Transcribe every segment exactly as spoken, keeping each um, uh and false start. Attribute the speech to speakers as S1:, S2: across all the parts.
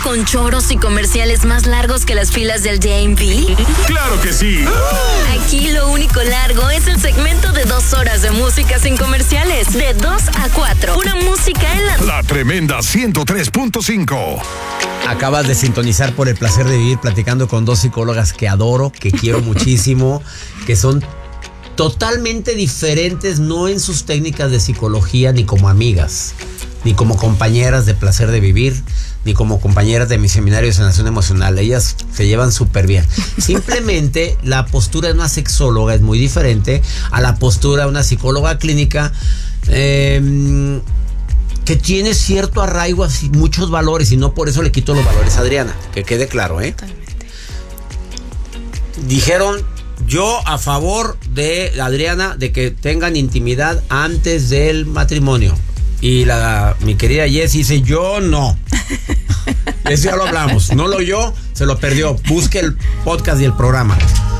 S1: con choros y comerciales más largos que las filas del D M V?
S2: ¡Claro que sí!
S1: Aquí lo único largo es el segmento de dos horas de música sin comerciales. De dos a cuatro. Pura música en la...
S2: La tremenda ciento tres punto cinco.
S3: Acabas de sintonizar por el placer de vivir platicando con dos psicólogas que adoro, que quiero muchísimo, que son totalmente diferentes, no en sus técnicas de psicología, ni como amigas, ni como compañeras de placer de vivir, ni como compañeras de mi seminario de sanación emocional. Ellas se llevan súper bien. Simplemente la postura de una sexóloga es muy diferente a la postura de una psicóloga clínica, eh, que tiene cierto arraigo a muchos valores, y no por eso le quito los valores a Adriana, que quede claro, ¿eh?
S4: Totalmente.
S3: Dijeron, yo a favor de Adriana de que tengan intimidad antes del matrimonio. Y la mi querida Jess dice, yo no. Eso ya lo hablamos. No lo oyó, se lo perdió. Busque el podcast y el programa.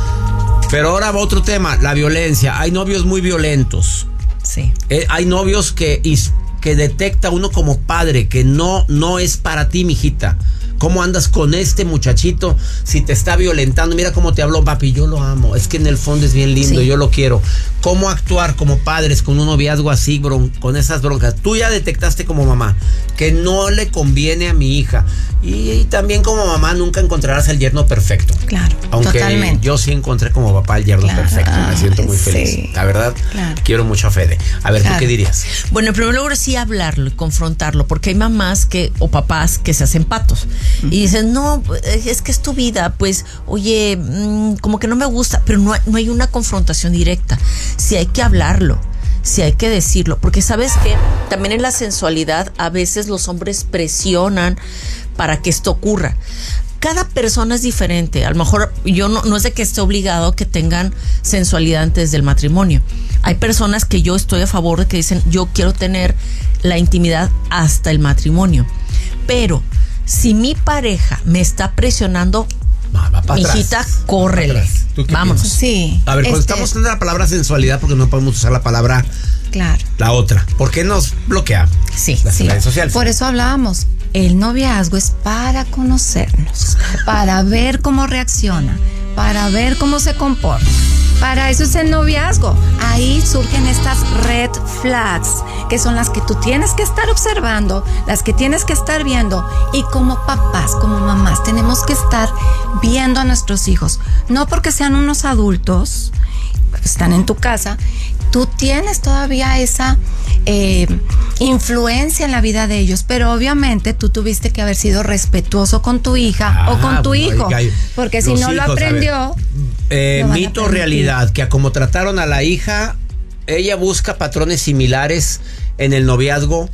S3: Pero ahora va otro tema, la violencia. Hay novios muy violentos.
S4: Sí.
S3: Eh, hay novios que... que detecta uno como padre que no, no es para ti, mijita. ¿Cómo andas con este muchachito? Si te está violentando, mira cómo te habló, papi, yo lo amo. Es que en el fondo es bien lindo, sí. Yo lo quiero. ¿Cómo actuar como padres con un noviazgo así, bron, con esas broncas? Tú ya detectaste como mamá que no le conviene a mi hija. Y, y también como mamá nunca encontrarás el yerno perfecto.
S4: Claro,
S3: aunque
S4: totalmente.
S3: Yo sí encontré como papá el yerno
S4: claro,
S3: perfecto. Me siento muy feliz.
S4: Sí.
S3: La verdad,
S4: claro.
S3: Quiero mucho a Fede. A ver,
S4: claro.
S3: ¿tú qué dirías?
S4: Bueno, en primer lugar sí hablarlo y confrontarlo, porque hay mamás que o papás que se hacen patos uh-huh. y dicen, no, es que es tu vida, pues, oye, mmm, como que no me gusta, pero no, no hay una confrontación directa. Sí hay que hablarlo, sí hay que decirlo, porque sabes que también en la sensualidad a veces los hombres presionan para que esto ocurra. Cada persona es diferente. A lo mejor yo no, no es de que esté obligado a que tengan sensualidad antes del matrimonio. Hay personas que yo estoy a favor de que dicen, yo quiero tener la intimidad hasta el matrimonio. Pero si mi pareja me está presionando,
S3: va, va para
S4: mijita,
S3: atrás.
S4: córrele. Vámonos.
S3: Piensas?
S4: Sí.
S3: A ver, cuando
S4: este...
S3: estamos usando la palabra sensualidad, porque no podemos usar la palabra,
S4: claro,
S3: la otra. ¿Por qué nos bloquea?
S4: Sí,
S3: las
S4: sí.
S3: redes sociales?
S5: Por eso hablábamos. El noviazgo es para conocernos, para ver cómo reacciona, para ver cómo se comporta. Para eso es el noviazgo. Ahí surgen estas red flags, que son las que tú tienes que estar observando, las que tienes que estar viendo. Y como papás, como mamás, tenemos que estar viendo a nuestros hijos. No porque sean unos adultos, están en tu casa, tú tienes todavía esa eh, influencia en la vida de ellos, pero obviamente tú tuviste que haber sido respetuoso con tu hija ah, o con tu bueno, hijo, hay, porque si no hijos, lo aprendió.
S3: Eh,
S5: lo
S3: mito o realidad, que a como trataron a la hija, ella busca patrones similares en el noviazgo.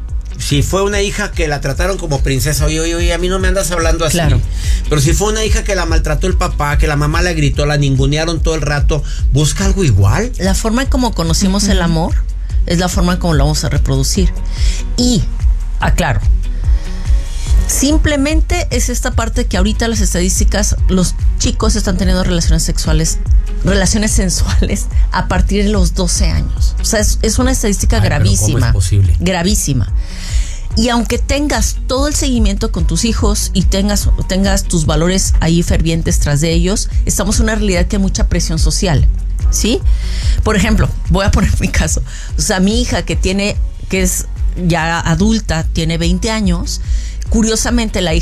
S3: Si fue una hija que la trataron como princesa, oye, oye, oye, a mí no me andas hablando así.
S4: Claro.
S3: Pero si fue una hija que la maltrató el papá, que la mamá la gritó, la ningunearon todo el rato, ¿busca algo igual?
S4: La forma en como conocimos uh-huh. el amor es la forma en como lo vamos a reproducir. Y, aclaro, simplemente es esta parte que ahorita las estadísticas, los chicos están teniendo relaciones sexuales, relaciones sensuales a partir de los doce años. O sea, es, es una estadística Ay, gravísima.
S3: ¿cómo es posible?
S4: Gravísima. Y aunque tengas todo el seguimiento con tus hijos y tengas, tengas tus valores ahí fervientes tras de ellos, estamos en una realidad que hay mucha presión social, ¿sí? Por ejemplo, voy a poner mi caso. O sea, mi hija que tiene, que es ya adulta, tiene veinte años, curiosamente la hija